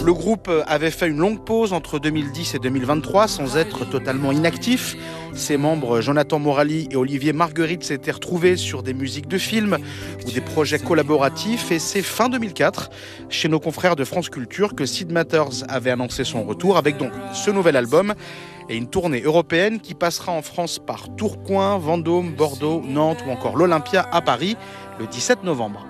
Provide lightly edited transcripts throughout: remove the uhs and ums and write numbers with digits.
Le groupe avait fait une longue pause entre 2010 et 2023 sans être totalement inactif. Ses membres Jonathan Morali et Olivier Marguerite s'étaient retrouvés sur des musiques de films ou des projets collaboratifs et c'est fin 2004, chez nos confrères de France Culture, que Sid Matters avait annoncé son retour avec donc ce nouvel album et une tournée européenne qui passera en France par Tourcoing, Vendôme, Bordeaux, Nantes ou encore l'Olympia à Paris le 17 novembre.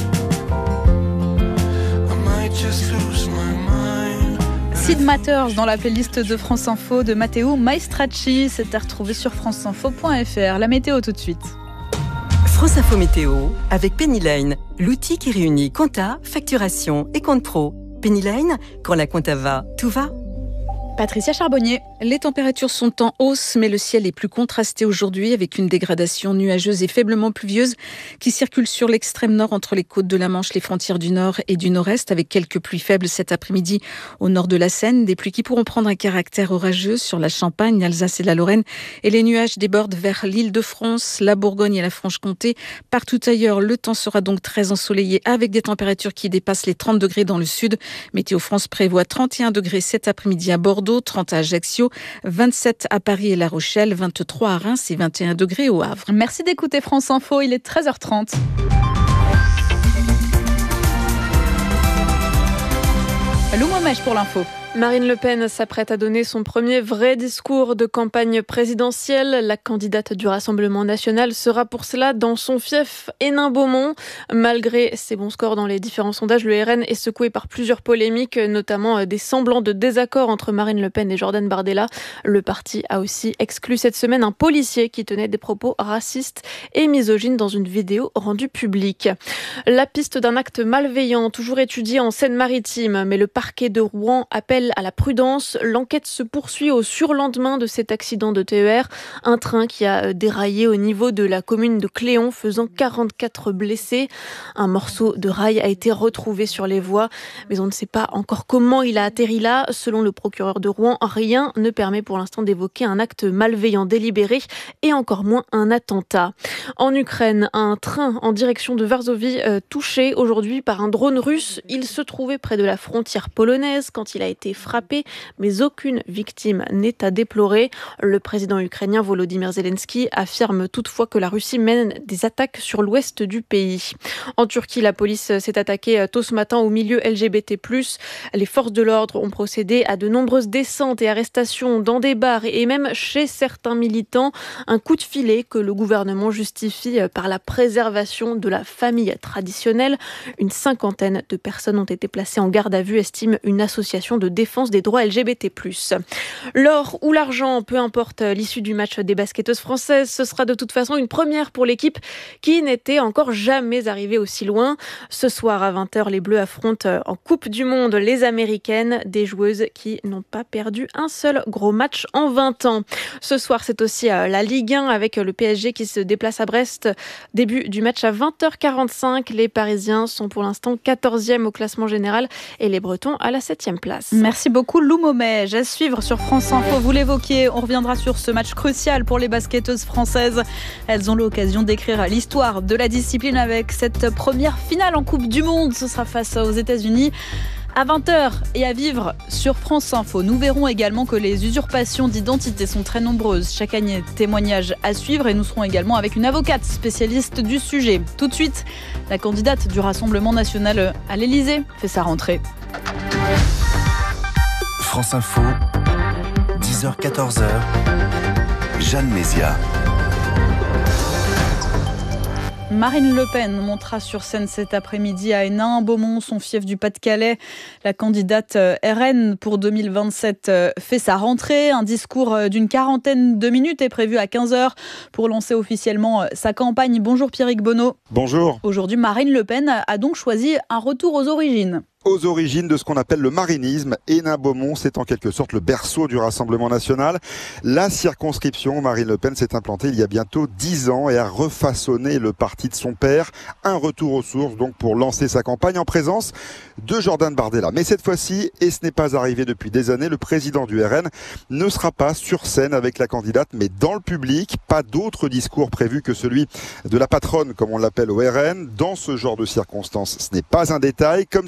Sid Matters dans la playlist de France Info de Matteo Maestracci. C'est à retrouver sur franceinfo.fr. La météo tout de suite. France Info Météo avec Penny Lane, l'outil qui réunit compta, facturation et compte pro. Penny Lane, quand la compta va, tout va. Patricia Charbonnier. Les températures sont en hausse, mais le ciel est plus contrasté aujourd'hui avec une dégradation nuageuse et faiblement pluvieuse qui circule sur l'extrême nord entre les côtes de la Manche, les frontières du nord et du nord-est, avec quelques pluies faibles cet après-midi au nord de la Seine. Des pluies qui pourront prendre un caractère orageux sur la Champagne, l'Alsace et la Lorraine. Et les nuages débordent vers l'Île-de-France, la Bourgogne et la Franche-Comté. Partout ailleurs, le temps sera donc très ensoleillé avec des températures qui dépassent les 30 degrés dans le sud. Météo France prévoit 31 degrés cet après-midi à Bordeaux, 30 à Ajaccio, 27 à Paris et La Rochelle, 23 à Reims et 21 degrés au Havre. Merci d'écouter France Info, il est 13h30. Lou Momèche pour l'info. Marine Le Pen s'apprête à donner son premier vrai discours de campagne présidentielle. La candidate du Rassemblement national sera pour cela dans son fief Hénin-Beaumont. Malgré ses bons scores dans les différents sondages, le RN est secoué par plusieurs polémiques, notamment des semblants de désaccord entre Marine Le Pen et Jordan Bardella. Le parti a aussi exclu cette semaine un policier qui tenait des propos racistes et misogynes dans une vidéo rendue publique. La piste d'un acte malveillant, toujours étudiée en Seine-Maritime, mais le parquet de Rouen appelle à la prudence. L'enquête se poursuit au surlendemain de cet accident de TER. Un train qui a déraillé au niveau de la commune de Cléon, faisant 44 blessés. Un morceau de rail a été retrouvé sur les voies, mais on ne sait pas encore comment il a atterri là. Selon le procureur de Rouen, rien ne permet pour l'instant d'évoquer un acte malveillant délibéré et encore moins un attentat. En Ukraine, un train en direction de Varsovie touché aujourd'hui par un drone russe. Il se trouvait près de la frontière polonaise quand il a été frappé, mais aucune victime n'est à déplorer. Le président ukrainien Volodymyr Zelensky affirme toutefois que la Russie mène des attaques sur l'ouest du pays. En Turquie, la police s'est attaquée tôt ce matin au milieu LGBT+. Les forces de l'ordre ont procédé à de nombreuses descentes et arrestations dans des bars et même chez certains militants. Un coup de filet que le gouvernement justifie par la préservation de la famille traditionnelle. Une cinquantaine de personnes ont été placées en garde à vue, estime une association de défense des droits LGBT+. L'or ou l'argent, peu importe l'issue du match des basketteuses françaises, ce sera de toute façon une première pour l'équipe qui n'était encore jamais arrivée aussi loin. Ce soir à 20h, les Bleus affrontent en Coupe du Monde les Américaines, des joueuses qui n'ont pas perdu un seul gros match en 20 ans. Ce soir, c'est aussi la Ligue 1 avec le PSG qui se déplace à Brest. Début du match à 20h45. Les Parisiens sont pour l'instant 14e au classement général et les Bretons à la 7e place. Merci beaucoup Lou Momège. À suivre sur France Info, vous l'évoquiez, on reviendra sur ce match crucial pour les basketteuses françaises. Elles ont l'occasion d'écrire l'histoire de la discipline avec cette première finale en Coupe du Monde. Ce sera face aux États-Unis à 20h et à vivre sur France Info. Nous verrons également que les usurpations d'identité sont très nombreuses. Chaque année, témoignage à suivre et nous serons également avec une avocate spécialiste du sujet. Tout de suite, la candidate du Rassemblement national à l'Élysée fait sa rentrée. France Info, 10h-14h, Jeanne Mézia. Marine Le Pen montera sur scène cet après-midi à Hénin-Beaumont, son fief du Pas-de-Calais. La candidate RN pour 2027 fait sa rentrée. Un discours d'une quarantaine de minutes est prévu à 15h pour lancer officiellement sa campagne. Bonjour Pierrick Bonneau. Bonjour. Aujourd'hui, Marine Le Pen a donc choisi un retour aux origines. Aux origines de ce qu'on appelle le marinisme, Hénin-Beaumont, c'est en quelque sorte le berceau du Rassemblement national. La circonscription, Marine Le Pen s'est implantée il y a bientôt 10 ans et a refaçonné le parti de son père. Un retour aux sources donc pour lancer sa campagne en présence de Jordan Bardella. Mais cette fois-ci, et ce n'est pas arrivé depuis des années, le président du RN ne sera pas sur scène avec la candidate, mais dans le public. Pas d'autre discours prévu que celui de la patronne, comme on l'appelle au RN. Dans ce genre de circonstances, ce n'est pas un détail, comme si Marine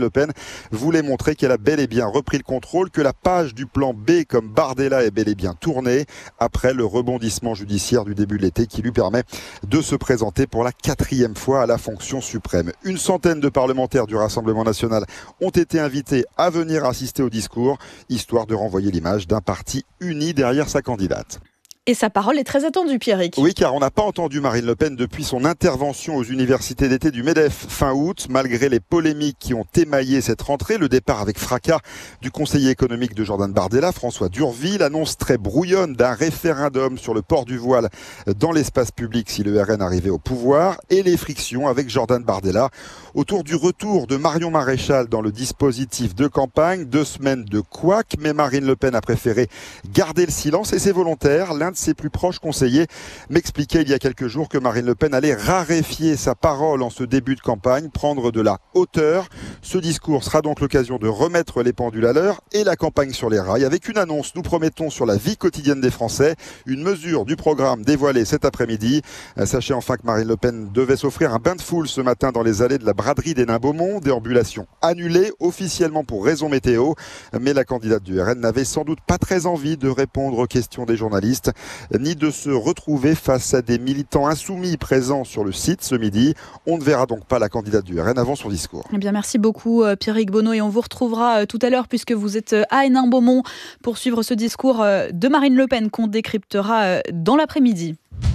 Le Pen voulait montrer qu'elle a bel et bien repris le contrôle, que la page du plan B comme Bardella est bel et bien tournée après le rebondissement judiciaire du début de l'été qui lui permet de se présenter pour la 4e fois à la fonction suprême. Une centaine de parlementaires du Rassemblement national ont été invités à venir assister au discours, histoire de renvoyer l'image d'un parti uni derrière sa candidate. Et sa parole est très attendue, Pierrick. Oui, car on n'a pas entendu Marine Le Pen depuis son intervention aux universités d'été du MEDEF fin août. Malgré les polémiques qui ont émaillé cette rentrée, le départ avec fracas du conseiller économique de Jordan Bardella, François Durville, l'annonce très brouillonne d'un référendum sur le port du voile dans l'espace public si le RN arrivait au pouvoir, et les frictions avec Jordan Bardella autour du retour de Marion Maréchal dans le dispositif de campagne. 2 semaines de couac, mais Marine Le Pen a préféré garder le silence et c'est volontaire. L'un de ses plus proches conseillers m'expliquait il y a quelques jours que Marine Le Pen allait raréfier sa parole en ce début de campagne, prendre de la hauteur. Ce discours sera donc l'occasion de remettre les pendules à l'heure et la campagne sur les rails avec une annonce, nous promettons, sur la vie quotidienne des Français, une mesure du programme dévoilée cet après-midi. Sachez enfin que Marine Le Pen devait s'offrir un bain de foule ce matin dans les allées de la braderie d'Hénin-Beaumont, déambulation annulée officiellement pour raison météo, mais la candidate du RN n'avait sans doute pas très envie de répondre aux questions des journalistes, ni de se retrouver face à des militants insoumis présents sur le site ce midi. On ne verra donc pas la candidate du RN avant son discours. Eh bien, merci beaucoup Pierrick Bonneau, et on vous retrouvera tout à l'heure puisque vous êtes à Hénin-Beaumont pour suivre ce discours de Marine Le Pen qu'on décryptera dans l'après-midi.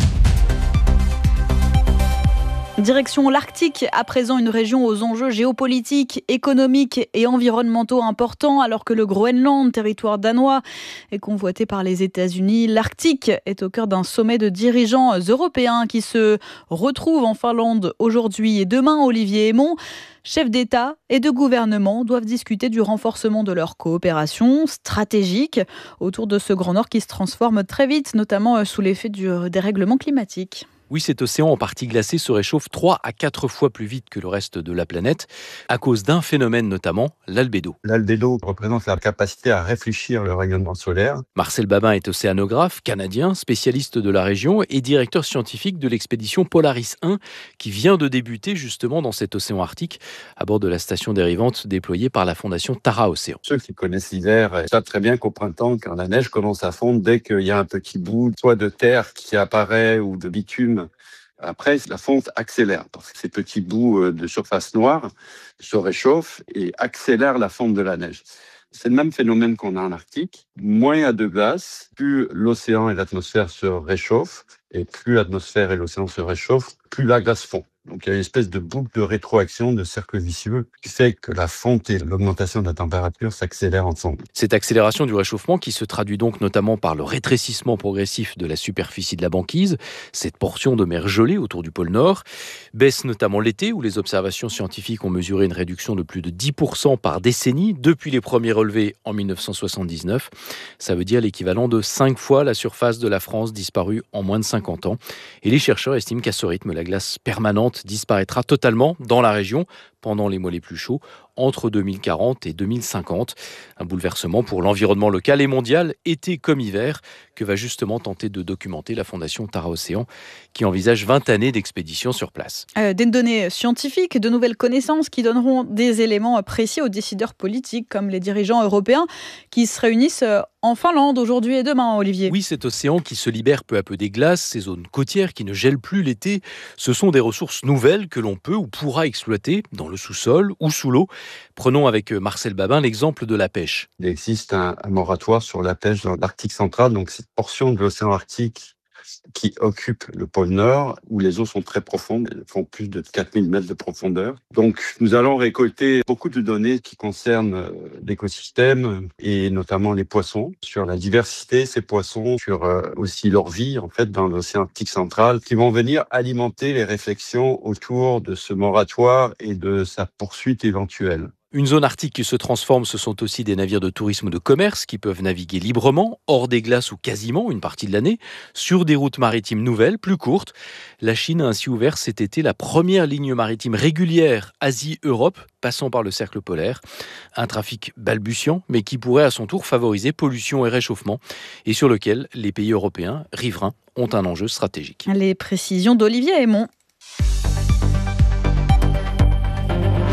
Direction l'Arctique, à présent une région aux enjeux géopolitiques, économiques et environnementaux importants. Alors que le Groenland, territoire danois, est convoité par les États-Unis, l'Arctique est au cœur d'un sommet de dirigeants européens qui se retrouvent en Finlande aujourd'hui et demain. Olivier Hémon, chefs d'État et de gouvernement, doivent discuter du renforcement de leur coopération stratégique autour de ce Grand Nord qui se transforme très vite, notamment sous l'effet du dérèglement climatique. Oui, cet océan en partie glacé se réchauffe 3 à 4 fois plus vite que le reste de la planète, à cause d'un phénomène notamment, l'albédo. L'albédo représente la capacité à réfléchir le rayonnement solaire. Marcel Babin est océanographe canadien, spécialiste de la région et directeur scientifique de l'expédition Polaris 1, qui vient de débuter justement dans cet océan Arctique, à bord de la station dérivante déployée par la fondation Tara Océan. Ceux qui connaissent l'hiver savent très bien qu'au printemps, quand la neige commence à fondre, dès qu'il y a un petit bout, soit de terre qui apparaît ou de bitume, après, la fonte accélère parce que ces petits bouts de surface noire se réchauffent et accélèrent la fonte de la neige. C'est le même phénomène qu'on a en Arctique. Moins il y a de glace, plus l'océan et l'atmosphère se réchauffent. Et plus l'atmosphère et l'océan se réchauffent, plus la glace fond. Donc il y a une espèce de boucle de rétroaction, de cercle vicieux, qui fait que la fonte et l'augmentation de la température s'accélèrent ensemble. Cette accélération du réchauffement qui se traduit donc notamment par le rétrécissement progressif de la superficie de la banquise, cette portion de mer gelée autour du pôle Nord, baisse notamment l'été où les observations scientifiques ont mesuré une réduction de plus de 10% par décennie depuis les premiers relevés en 1979. Ça veut dire l'équivalent de 5 fois la surface de la France disparue en moins de 50 ans. Et les chercheurs estiment qu'à ce rythme, la glace permanente disparaîtra totalement dans la région pendant les mois les plus chauds, entre 2040 et 2050. Un bouleversement pour l'environnement local et mondial, été comme hiver, que va justement tenter de documenter la fondation Tara Océan, qui envisage 20 années d'expédition sur place. Des données scientifiques, de nouvelles connaissances qui donneront des éléments précis aux décideurs politiques, comme les dirigeants européens qui se réunissent en Finlande aujourd'hui et demain, Olivier. Oui, cet océan qui se libère peu à peu des glaces, ces zones côtières qui ne gèlent plus l'été, ce sont des ressources nouvelles que l'on peut ou pourra exploiter dans le sous-sol ou sous l'eau. Prenons avec Marcel Babin l'exemple de la pêche. Il existe un moratoire sur la pêche dans l'Arctique central, donc cette portion de l'océan Arctique qui occupe le pôle Nord, où les eaux sont très profondes, elles font plus de 4000 mètres de profondeur. Donc nous allons récolter beaucoup de données qui concernent l'écosystème et notamment les poissons, sur la diversité de ces poissons, sur aussi leur vie en fait dans l'océan Arctique central, qui vont venir alimenter les réflexions autour de ce moratoire et de sa poursuite éventuelle. Une zone arctique qui se transforme, ce sont aussi des navires de tourisme ou de commerce qui peuvent naviguer librement, hors des glaces ou quasiment une partie de l'année, sur des routes maritimes nouvelles, plus courtes. La Chine a ainsi ouvert cet été la première ligne maritime régulière Asie-Europe, passant par le cercle polaire. Un trafic balbutiant, mais qui pourrait à son tour favoriser pollution et réchauffement, et sur lequel les pays européens, riverains, ont un enjeu stratégique. Les précisions d'Olivier Hémon.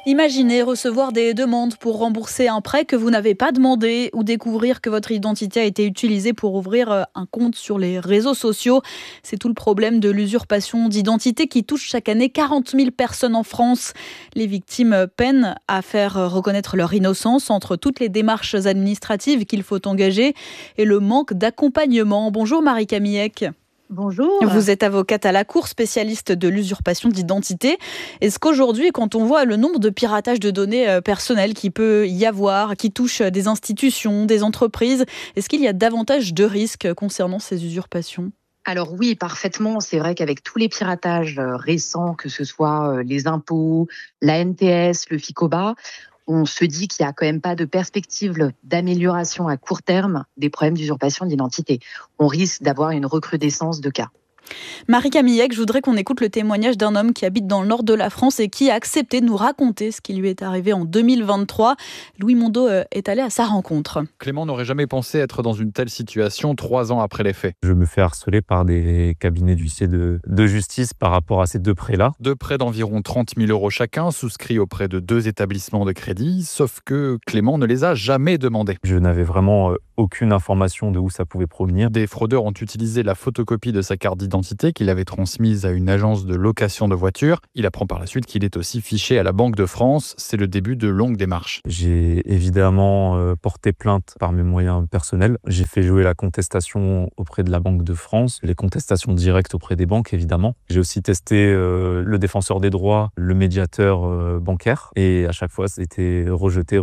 Imaginez recevoir des demandes pour rembourser un prêt que vous n'avez pas demandé ou découvrir que votre identité a été utilisée pour ouvrir un compte sur les réseaux sociaux. C'est tout le problème de l'usurpation d'identité qui touche chaque année 40 000 personnes en France. Les victimes peinent à faire reconnaître leur innocence entre toutes les démarches administratives qu'il faut engager et le manque d'accompagnement. Bonjour Marie Camillec. Bonjour. Vous êtes avocate à la Cour, spécialiste de l'usurpation d'identité. Est-ce qu'aujourd'hui, quand on voit le nombre de piratages de données personnelles qu'il peut y avoir, qui touchent des institutions, des entreprises, est-ce qu'il y a davantage de risques concernant ces usurpations ? Alors oui, parfaitement. C'est vrai qu'avec tous les piratages récents, que ce soit les impôts, la NTS, le FICOBA, on se dit qu'il n'y a quand même pas de perspective d'amélioration à court terme des problèmes d'usurpation d'identité. On risque d'avoir une recrudescence de cas. Marie Camillec, je voudrais qu'on écoute le témoignage d'un homme qui habite dans le nord de la France et qui a accepté de nous raconter ce qui lui est arrivé en 2023. Louis Mondeau est allé à sa rencontre. Clément n'aurait jamais pensé être dans une telle situation 3 ans après les faits. Je me fais harceler par des cabinets d'huissiers de justice par rapport à ces 2 prêts-là. 2 prêts d'environ 30 000 € chacun, souscrits auprès de 2 établissements de crédit, sauf que Clément ne les a jamais demandés. Je n'avais vraiment aucune information de où ça pouvait provenir. Des fraudeurs ont utilisé la photocopie de sa carte d'identité qu'il avait transmise à une agence de location de voitures. Il apprend par la suite qu'il est aussi fiché à la Banque de France. C'est le début de longues démarches. J'ai évidemment porté plainte par mes moyens personnels. J'ai fait jouer la contestation auprès de la Banque de France, les contestations directes auprès des banques évidemment. J'ai aussi testé le défenseur des droits, le médiateur bancaire et à chaque fois c'était rejeté.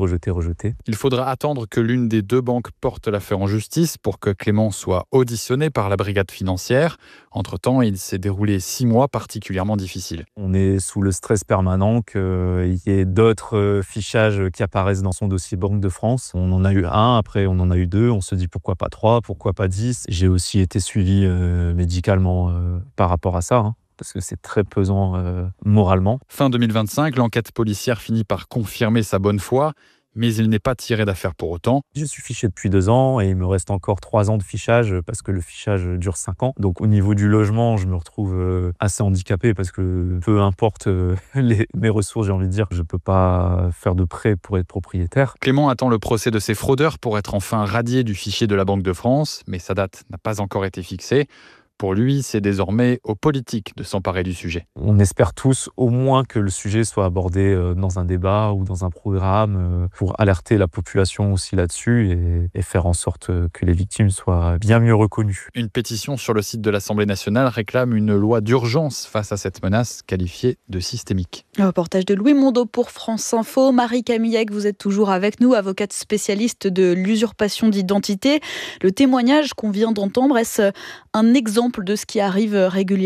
Il faudra attendre que l'une des 2 banques porte l'affaire en justice pour que Clément soit auditionné par la brigade financière. Entre-temps, il s'est déroulé 6 mois particulièrement difficiles. On est sous le stress permanent qu'il y ait d'autres fichages qui apparaissent dans son dossier Banque de France. On en a eu 1, après on en a eu 2. On se dit pourquoi pas 3, pourquoi pas 10. J'ai aussi été suivi médicalement par rapport à ça. Parce que c'est très pesant moralement. Fin 2025, l'enquête policière finit par confirmer sa bonne foi. Mais il n'est pas tiré d'affaire pour autant. Je suis fiché depuis 2 ans et il me reste encore 3 ans de fichage parce que le fichage dure 5 ans. Donc au niveau du logement, je me retrouve assez handicapé parce que peu importe mes ressources, j'ai envie de dire, je ne peux pas faire de prêt pour être propriétaire. Clément attend le procès de ces fraudeurs pour être enfin radié du fichier de la Banque de France, mais sa date n'a pas encore été fixée. Pour lui, c'est désormais aux politiques de s'emparer du sujet. On espère tous au moins que le sujet soit abordé dans un débat ou dans un programme pour alerter la population aussi là-dessus et faire en sorte que les victimes soient bien mieux reconnues. Une pétition sur le site de l'Assemblée nationale réclame une loi d'urgence face à cette menace qualifiée de systémique. Le reportage de Louis Mondeau pour France Info. Marie Camillec, vous êtes toujours avec nous, avocate spécialiste de l'usurpation d'identité. Le témoignage qu'on vient d'entendre, est-ce un exemple de ce qui arrive régulièrement ?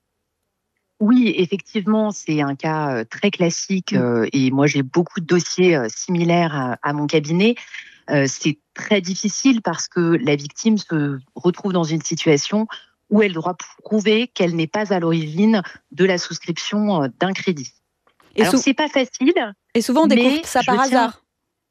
Oui, effectivement, c'est un cas très classique et moi j'ai beaucoup de dossiers similaires à mon cabinet. C'est très difficile parce que la victime se retrouve dans une situation où elle doit prouver qu'elle n'est pas à l'origine de la souscription d'un crédit. Alors c'est pas facile. Et souvent on découvre ça par hasard.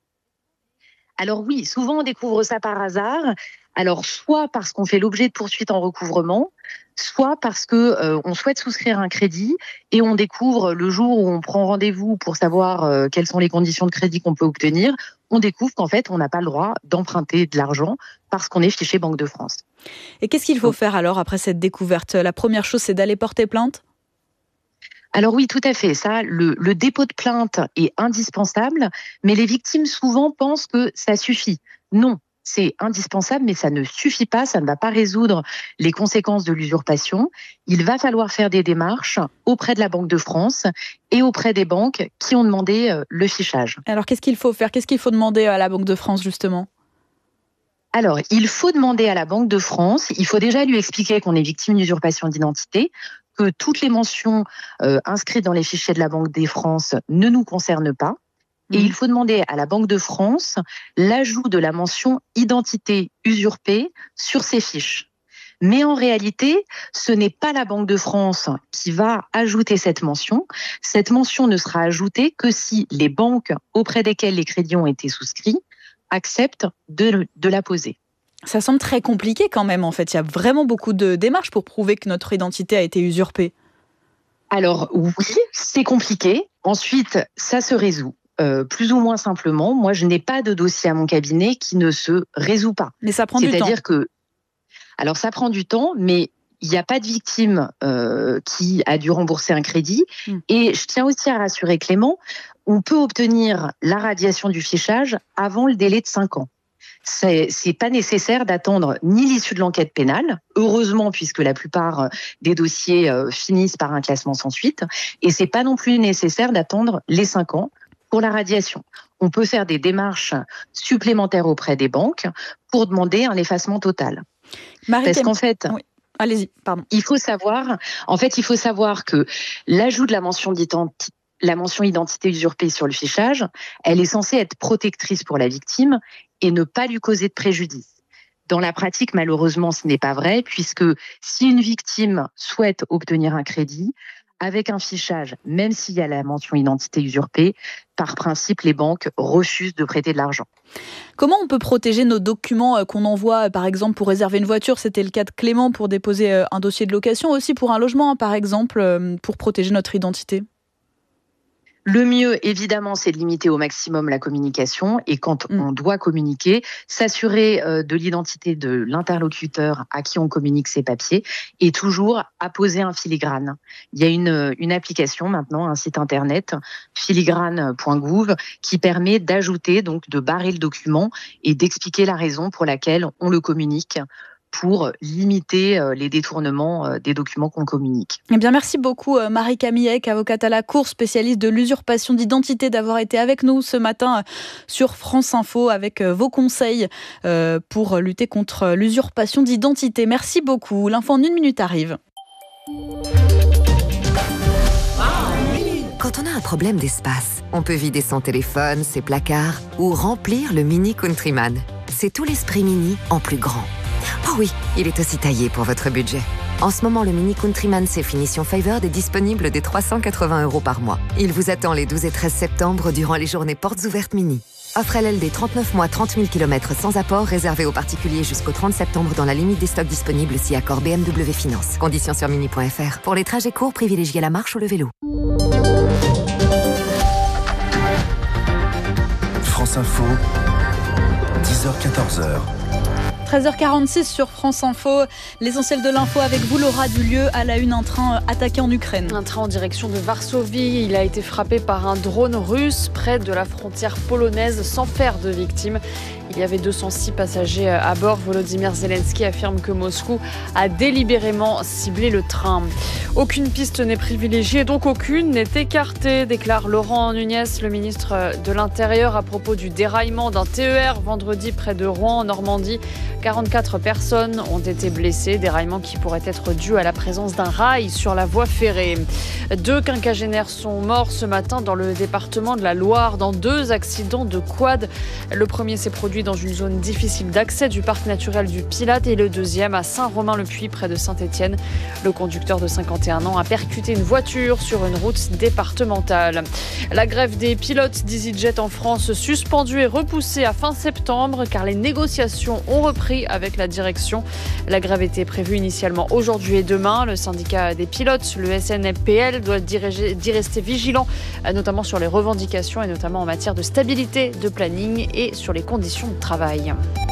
Alors oui, souvent on découvre ça par hasard. Alors soit parce qu'on fait l'objet de poursuites en recouvrement, soit parce que on souhaite souscrire un crédit et on découvre le jour où on prend rendez-vous pour savoir quelles sont les conditions de crédit qu'on peut obtenir, on découvre qu'en fait on n'a pas le droit d'emprunter de l'argent parce qu'on est fiché Banque de France. Et qu'est-ce qu'il faut faire alors après cette découverte ? La première chose, c'est d'aller porter plainte ? Alors oui, tout à fait. Ça, le dépôt de plainte est indispensable, mais les victimes souvent pensent que ça suffit. Non. C'est indispensable, mais ça ne suffit pas, ça ne va pas résoudre les conséquences de l'usurpation. Il va falloir faire des démarches auprès de la Banque de France et auprès des banques qui ont demandé le fichage. Alors, qu'est-ce qu'il faut faire ? Qu'est-ce qu'il faut demander à la Banque de France, justement ? Alors, il faut demander à la Banque de France, il faut déjà lui expliquer qu'on est victime d'usurpation d'identité, que toutes les mentions inscrites dans les fichiers de la Banque de France ne nous concernent pas. Et il faut demander à la Banque de France l'ajout de la mention « identité usurpée » sur ces fiches. Mais en réalité, ce n'est pas la Banque de France qui va ajouter cette mention. Cette mention ne sera ajoutée que si les banques auprès desquelles les crédits ont été souscrits acceptent de la poser. Ça semble très compliqué quand même, en fait. Il y a vraiment beaucoup de démarches pour prouver que notre identité a été usurpée. Alors oui, c'est compliqué. Ensuite, ça se résout. Plus ou moins simplement. Moi, je n'ai pas de dossier à mon cabinet qui ne se résout pas. Mais ça prend du temps. C'est-à-dire que, alors ça prend du temps, mais il n'y a pas de victime qui a dû rembourser un crédit. Et je tiens aussi à rassurer Clément, on peut obtenir la radiation du fichage avant le délai de 5 ans. C'est pas nécessaire d'attendre ni l'issue de l'enquête pénale, heureusement, puisque la plupart des dossiers finissent par un classement sans suite, et c'est pas non plus nécessaire d'attendre les 5 ans pour la radiation. On peut faire des démarches supplémentaires auprès des banques pour demander un effacement total. Parce qu'en fait, oui. Allez-y, pardon. Il faut savoir que l'ajout de la mention identité usurpée sur le fichage, elle est censée être protectrice pour la victime et ne pas lui causer de préjudice. Dans la pratique, malheureusement, ce n'est pas vrai, puisque si une victime souhaite obtenir un crédit, avec un fichage, même s'il y a la mention identité usurpée, par principe, les banques refusent de prêter de l'argent. Comment on peut protéger nos documents qu'on envoie, par exemple, pour réserver une voiture? C'était le cas de Clément pour déposer un dossier de location, aussi pour un logement, par exemple, pour protéger notre identité. Le mieux, évidemment, c'est de limiter au maximum la communication et quand on doit communiquer, s'assurer de l'identité de l'interlocuteur à qui on communique ses papiers et toujours apposer un filigrane. Il y a une application maintenant, un site internet, filigrane.gouv, qui permet d'ajouter, donc de barrer le document et d'expliquer la raison pour laquelle on le communique, pour limiter les détournements des documents qu'on communique. Eh bien, merci beaucoup Marie Camillec, avocate à la Cour, spécialiste de l'usurpation d'identité, d'avoir été avec nous ce matin sur France Info avec vos conseils pour lutter contre l'usurpation d'identité. Merci beaucoup. L'info en 1 minute arrive. Quand on a un problème d'espace, on peut vider son téléphone, ses placards ou remplir le Mini Countryman. C'est tout l'esprit Mini en plus grand. Oh oui, il est aussi taillé pour votre budget. En ce moment, le Mini Countryman C Finition Favored est disponible dès 380 € par mois. Il vous attend les 12 et 13 septembre durant les journées portes ouvertes Mini. Offre LLD 39 mois, 30 000 km sans apport, réservé aux particuliers jusqu'au 30 septembre dans la limite des stocks disponibles si accord BMW Finance. Conditions sur mini.fr. Pour les trajets courts, privilégiez la marche ou le vélo. France Info, 10h-14h. 13h46 sur France Info. L'essentiel de l'info avec vous, Laura Dulieu. À la une, un train attaqué en Ukraine. Un train en direction de Varsovie. Il a été frappé par un drone russe près de la frontière polonaise sans faire de victimes. Il y avait 206 passagers à bord. Volodymyr Zelensky affirme que Moscou a délibérément ciblé le train. Aucune piste n'est privilégiée, donc aucune n'est écartée, déclare Laurent Nunez, le ministre de l'Intérieur, à propos du déraillement d'un TER vendredi près de Rouen, en Normandie. 44 personnes ont été blessées, déraillement qui pourrait être dû à la présence d'un rail sur la voie ferrée. 2 quinquagénaires sont morts ce matin dans le département de la Loire dans 2 accidents de quad. Le premier s'est produit dans une zone difficile d'accès du parc naturel du Pilat et le deuxième à Saint-Romain-le-Puy près de Saint-Étienne. Le conducteur de 51 ans a percuté une voiture sur une route départementale. La grève des pilotes d'EasyJet en France suspendue et repoussée à fin septembre car les négociations ont repris avec la direction. La grève était prévue initialement aujourd'hui et demain. Le syndicat des pilotes, le SNPL, doit d'y rester vigilant, notamment sur les revendications et notamment en matière de stabilité de planning et sur les conditions de travail.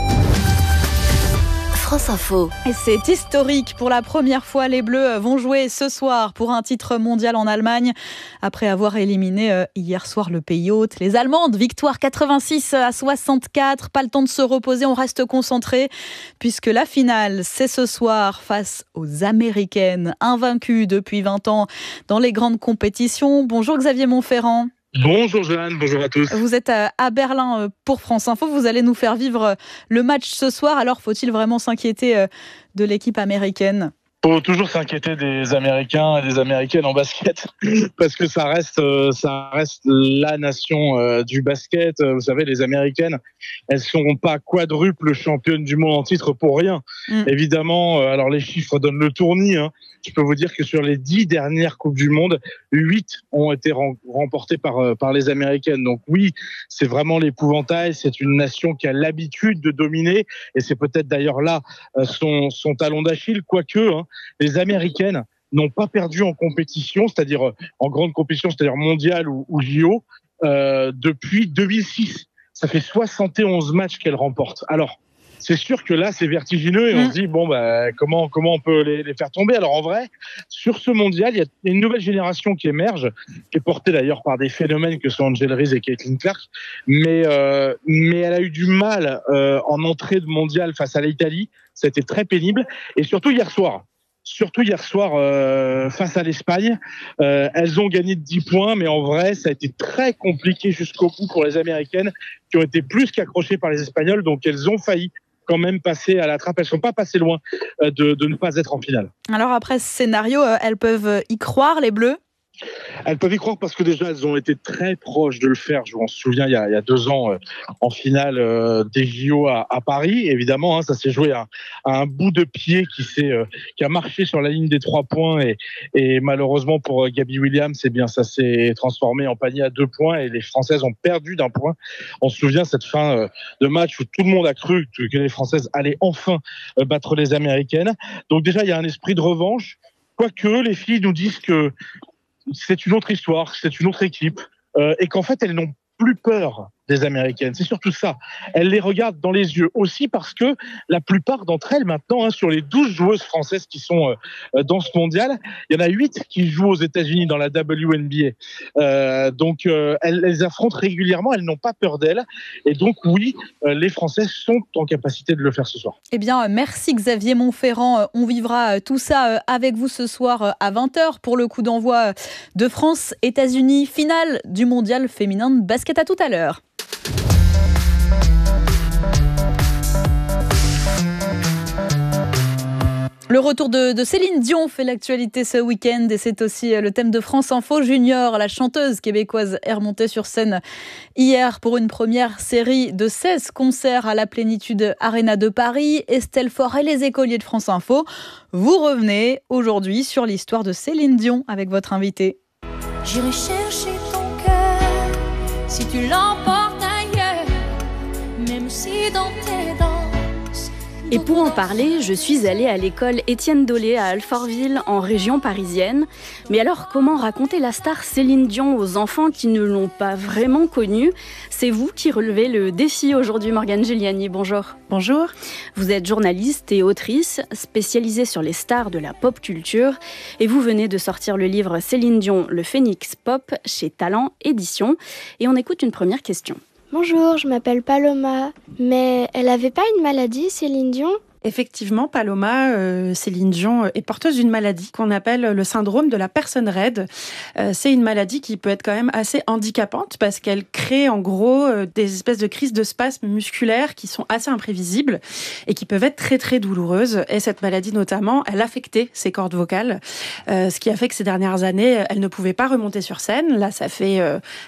France Info. Et c'est historique. Pour la première fois, les Bleus vont jouer ce soir pour un titre mondial en Allemagne. Après avoir éliminé hier soir le pays hôte, les Allemandes, victoire 86-64. Pas le temps de se reposer, on reste concentré puisque la finale, c'est ce soir face aux Américaines, invaincues depuis 20 ans dans les grandes compétitions. Bonjour Xavier Montferrand. Bonjour Jeanne, bonjour à tous. Vous êtes à Berlin pour France Info, vous allez nous faire vivre le match ce soir. Alors faut-il vraiment s'inquiéter de l'équipe américaine ? Il faut toujours s'inquiéter des Américains et des Américaines en basket parce que ça reste la nation du basket. Vous savez, les Américaines, elles sont pas quadruples championnes du monde en titre pour rien. Évidemment, alors les chiffres donnent le tournis. Je peux vous dire que sur les 10 dernières Coupes du Monde, 8 ont été remportées par les Américaines. Donc oui, c'est vraiment l'épouvantail. C'est une nation qui a l'habitude de dominer et c'est peut-être d'ailleurs là son talon d'Achille. Quoique, les Américaines n'ont pas perdu en compétition, c'est-à-dire en grande compétition, c'est-à-dire mondiale ou JO, depuis 2006. Ça fait 71 matchs qu'elle remporte. Alors, c'est sûr que là, c'est vertigineux et on se dit, bon, comment on peut les faire tomber? Alors, en vrai, sur ce mondial, il y a une nouvelle génération qui émerge, qui est portée d'ailleurs par des phénomènes que sont Angel Reese et Caitlin Clark. Mais elle a eu du mal en entrée de mondial face à l'Italie. Ça a été très pénible. Et surtout hier soir, face à l'Espagne, elles ont gagné de 10 points, mais en vrai, ça a été très compliqué jusqu'au bout pour les Américaines, qui ont été plus qu'accrochées par les Espagnols, donc elles ont failli quand même passer à la trappe. Elles sont pas passées loin de ne pas être en finale. Alors après ce scénario, elles peuvent y croire, les Bleus? Elles peuvent y croire parce que déjà elles ont été très proches de le faire. Je m'en souviens il y a 2 ans en finale des JO à Paris. Évidemment, ça s'est joué à un bout de pied qui a marché sur la ligne des 3 points et malheureusement pour Gabby Williams, ça s'est transformé en panier à 2 points et les Françaises ont perdu d'1 point. On se souvient cette fin de match où tout le monde a cru que les Françaises allaient enfin battre les Américaines. Donc déjà il y a un esprit de revanche. Quoique les filles nous disent que c'est une autre histoire, c'est une autre équipe, et qu'en fait, elles n'ont plus peur des Américaines. C'est surtout ça. Elles les regardent dans les yeux aussi parce que la plupart d'entre elles, maintenant, sur les 12 joueuses françaises qui sont dans ce mondial, il y en a 8 qui jouent aux États-Unis dans la WNBA. Donc, elles affrontent régulièrement, elles n'ont pas peur d'elles. Et donc, oui, les Françaises sont en capacité de le faire ce soir. Eh bien, merci Xavier Montferrand. On vivra tout ça avec vous ce soir à 20h pour le coup d'envoi de France-États-Unis, finale du mondial féminin de basket. À tout à l'heure. Le retour de Céline Dion fait l'actualité ce week-end et c'est aussi le thème de France Info Junior. La chanteuse québécoise est remontée sur scène hier pour une première série de 16 concerts à la Plénitude Arena de Paris. Estelle Faure et les écoliers de France Info, vous revenez aujourd'hui sur l'histoire de Céline Dion avec votre invité. J'irai chercher ton cœur si tu l'emportes ailleurs, même si dans tes danses. Et pour en parler, je suis allée à l'école Étienne Dolé à Alfortville, en région parisienne. Mais alors, comment raconter la star Céline Dion aux enfants qui ne l'ont pas vraiment connue? C'est vous qui relevez le défi aujourd'hui, Morgane Giuliani. Bonjour. Bonjour. Vous êtes journaliste et autrice, spécialisée sur les stars de la pop culture. Et vous venez de sortir le livre Céline Dion, le Phénix Pop, chez Talent Éditions. Et on écoute une première question. Bonjour, je m'appelle Paloma, mais elle n'avait pas une maladie, Céline Dion ? Effectivement, Paloma, Céline Dion est porteuse d'une maladie qu'on appelle le syndrome de la personne raide. C'est une maladie qui peut être quand même assez handicapante parce qu'elle crée en gros des espèces de crises de spasmes musculaires qui sont assez imprévisibles et qui peuvent être très très douloureuses. Et cette maladie notamment, elle affectait ses cordes vocales, ce qui a fait que ces dernières années, elle ne pouvait pas remonter sur scène. Là, ça fait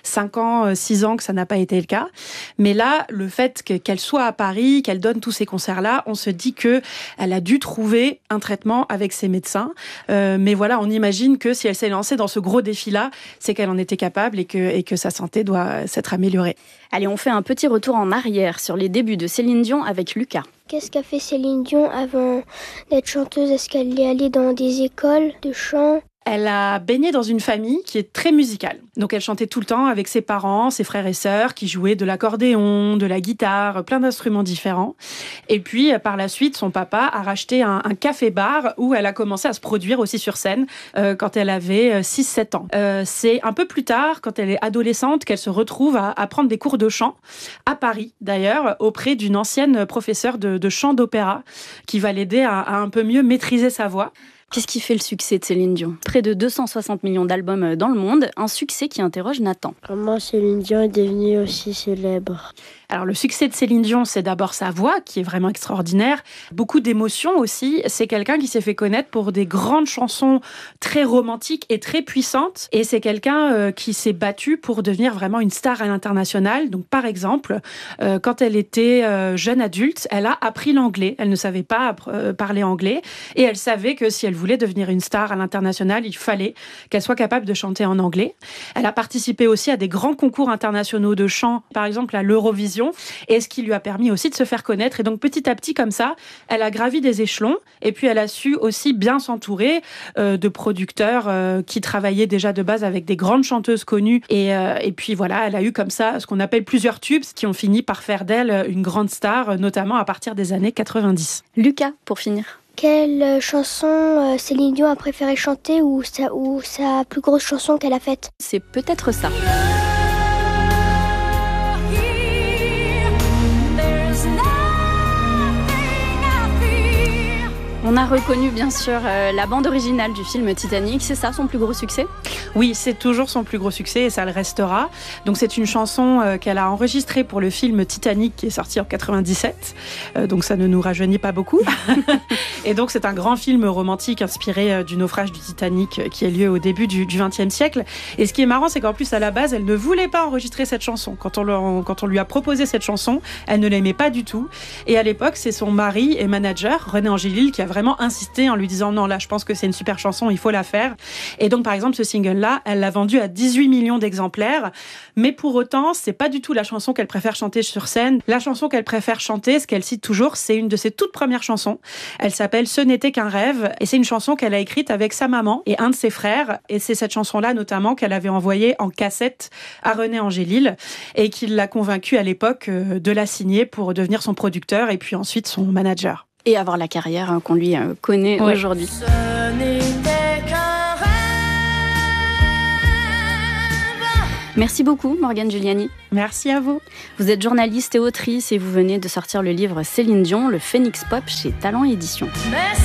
5 ans, 6 ans que ça n'a pas été le cas. Mais là, le fait qu'elle soit à Paris, qu'elle donne tous ces concerts-là, on se dit qu'elle a dû trouver un traitement avec ses médecins. Mais voilà, on imagine que si elle s'est lancée dans ce gros défi-là, c'est qu'elle en était capable et que sa santé doit s'être améliorée. Allez, on fait un petit retour en arrière sur les débuts de Céline Dion avec Lucas. Qu'est-ce qu'a fait Céline Dion avant d'être chanteuse? Est-ce qu'elle est allée dans des écoles de chant? Elle a baigné dans une famille qui est très musicale. Donc elle chantait tout le temps avec ses parents, ses frères et sœurs qui jouaient de l'accordéon, de la guitare, plein d'instruments différents. Et puis par la suite, son papa a racheté un café-bar où elle a commencé à se produire aussi sur scène quand elle avait 6-7 ans. C'est un peu plus tard, quand elle est adolescente, qu'elle se retrouve à prendre des cours de chant, à Paris d'ailleurs, auprès d'une ancienne professeure de chant d'opéra qui va l'aider à un peu mieux maîtriser sa voix. Qu'est-ce qui fait le succès de Céline Dion? Près de 260 millions d'albums dans le monde, un succès qui interroge Nathan. Comment Céline Dion est devenue aussi célèbre? Alors le succès de Céline Dion, c'est d'abord sa voix qui est vraiment extraordinaire. Beaucoup d'émotions aussi. C'est quelqu'un qui s'est fait connaître pour des grandes chansons très romantiques et très puissantes. Et c'est quelqu'un qui s'est battu pour devenir vraiment une star à l'international. Donc par exemple, quand elle était jeune adulte, elle a appris l'anglais. Elle ne savait pas parler anglais. Et elle savait que si elle voulait devenir une star à l'international, il fallait qu'elle soit capable de chanter en anglais. Elle a participé aussi à des grands concours internationaux de chant, par exemple à l'Eurovision, et ce qui lui a permis aussi de se faire connaître. Et donc petit à petit, comme ça, elle a gravi des échelons, et puis elle a su aussi bien s'entourer de producteurs qui travaillaient déjà de base avec des grandes chanteuses connues. Et puis voilà, elle a eu comme ça ce qu'on appelle plusieurs tubes qui ont fini par faire d'elle une grande star, notamment à partir des années 90. Lucas, pour finir. Quelle chanson Céline Dion a préféré chanter ou sa plus grosse chanson qu'elle a faite? C'est peut-être ça. On a reconnu bien sûr la bande originale du film Titanic, c'est ça son plus gros succès? Oui, c'est toujours son plus gros succès et ça le restera. Donc c'est une chanson qu'elle a enregistrée pour le film Titanic qui est sorti en 97. Donc ça ne nous rajeunit pas beaucoup. Et donc c'est un grand film romantique inspiré du naufrage du Titanic qui a lieu au début du XXe siècle. Et ce qui est marrant, c'est qu'en plus à la base, elle ne voulait pas enregistrer cette chanson. Quand on lui a proposé cette chanson, elle ne l'aimait pas du tout. Et à l'époque, c'est son mari et manager, René Angélil, qui a vraiment insisté en lui disant non, là je pense que c'est une super chanson, il faut la faire. Et donc par exemple ce single-là, elle l'a vendu à 18 millions d'exemplaires, mais pour autant c'est pas du tout la chanson qu'elle préfère chanter sur scène. La chanson qu'elle préfère chanter, ce qu'elle cite toujours, c'est une de ses toutes premières chansons. Elle s'appelle Ce n'était qu'un rêve, et c'est une chanson qu'elle a écrite avec sa maman et un de ses frères, et c'est cette chanson-là notamment qu'elle avait envoyée en cassette à René Angélil et qu'il l'a convaincu à l'époque de la signer pour devenir son producteur et puis ensuite son manager. Et avoir la carrière qu'on lui connaît aujourd'hui. Ce n'était qu'un rêve. Merci beaucoup Morgane Giuliani. Merci à vous. Vous êtes journaliste et autrice et vous venez de sortir le livre Céline Dion, le Phénix Pop chez Talent Éditions.